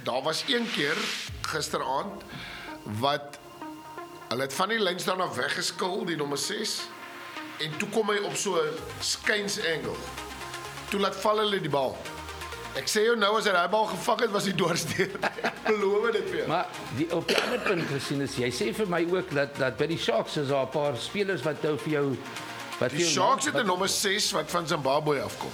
daar was een keer gisteraand wat hulle het van die lyn staan af weggeskil, die nommer 6, en toe kom hy op so 'n skuins angle. Toe laat val hulle die bal. Ek sê jou nou, as hy daai bal gevang het, was hy doorsteur. Ek beloof dit vir jou. Maar op die ander punt gesien is, jy sê vir my ook dat by die Sharks is daar 'n paar spelers wat nou vir jou... Die Sharks het 'n nommer 6 wat van Zimbabwe afkom.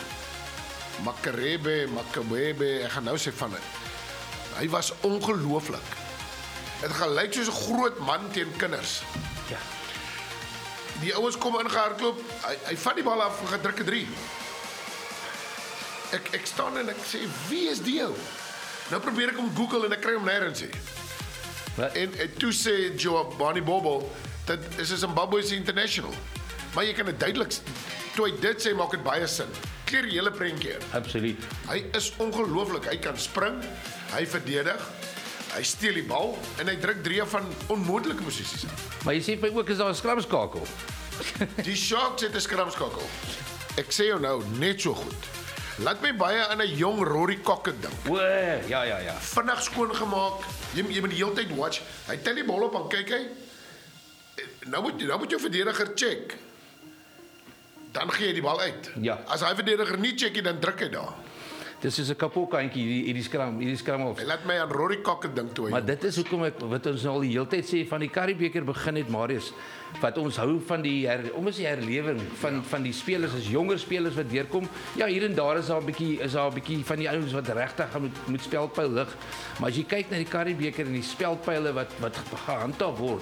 Makabebe, ek gaan nou sê van dit. Hy was ongelooflik. Het gelyk soos 'n groot man teen kinders. Ja. Die ouens kom ingehardloop, hy vat die bal af en gedruk 'n 3. Ek staan en ek sê, wie is die ou? Nou probeer ek hom Google en ek kry hom nêrens nie. En toe sê Giovanni Bobo, dit is 'n Zimbabwe's international. Maar jy kan dit duidelik, toe hy dit sê, maak dit baie sin. Kleer die hele prentjie. Absoluut. Hy is ongelooflik, hy kan spring, hy verdedig, hy steel die bal en hy druk 3 van onmoontlike posisies af. Maar jy sê vir ook is daar 'n skramskakel. Die Sharks het 'n skramskakel. Ek sê jou nou, net so goed. Laat my baie aan 'n jong Rory Cockett dink. O, ja. Vinnig skoon gemaak. Jy moet die hele tyd watch. Hy tel die bal op en kyk hy. Nou moet jou verdediger check. Dan gee jy die bal uit. Ja. As hy verdediger nie check nie, dan druk hy daar. Dis soos 'n kapotkantjie hierdie skram of. Hy laat my aan Rory Cockett dink toe hy. Maar dit is hoekom wat ons nou al die hele tyd sê van die Karibebeker begin het, Marius, wat ons hou van die herlewing van die spelers, as jonger spelers wat deurkom. Ja, hier en daar is daar 'n bietjie van die ouens wat regtig moet speldpyl lig. Maar as jy kyk na die Karibebeker en die speldpyle wat gehandhaaf word,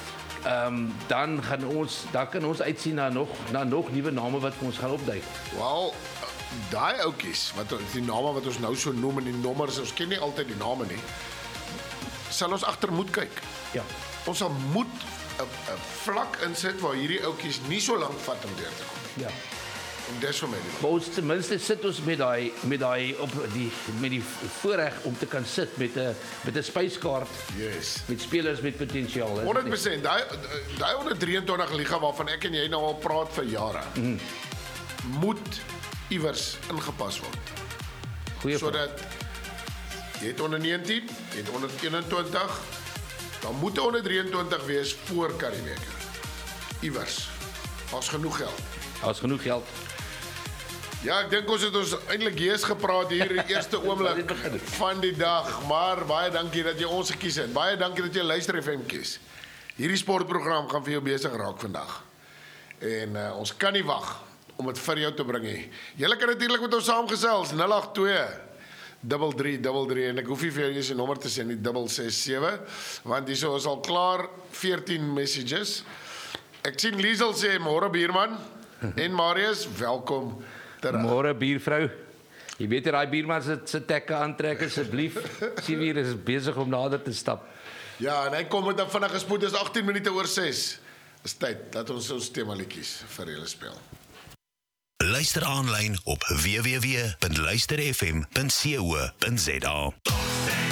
dan kan ons uitsien na nog nuwe name wat ons gaan opduik. Wel, daai ouetjies, die name wat ons nou so noem en die nommers, ons ken nie altyd die name nie. Sal ons agter moet kyk. Ja. Ons sal moet 'n vlak insit waar hierdie ouetjies nie so lank vat om deur te kom. Ja. En dis vir my die. Maar ons ten minste sit ons met die voorreg om te kan sit met 'n spyskaart. Yes. Met spelers met potensiaal. 100%. Daai onder 23 liga waarvan ek en jy nou al praat vir jare. Moet iewers ingepas word. Goeie vraag. Sodat jy het onder 19, jy het onder 21, dan moet er onder 23 wees voor Karibebeker. Iewers. As genoeg geld. As genoeg geld. Ja, ek dink ons het ons eintlik hees gepraat hier die eerste oomblik van die dag, maar baie dankie dat jy ons gekies het. Baie dankie dat jy Luister FM kies. Hierdie sportprogram gaan vir jou besig raak vandag. En ons kan nie wag om dit vir jou te bring nie. Julle kan natuurlik met ons saamgesels 082-3333 en ek hoef nie vir jou se nommer te sê nie 667 want hierso is al klaar 14 messages. Ek sien Liesel sê môre buurman en Marius, welkom terug. Môre buurvrou. Jy weet jy daai buurman se tekke aantrek asseblief. Sien hier is besig om nader te stap. Ja, en hy kom met 'n vinnige spoed, dis 18 minute oor 6. Dis tyd dat ons ons temalietjies vir julle speel. Luister aanlyn op www.luisterfm.co.za.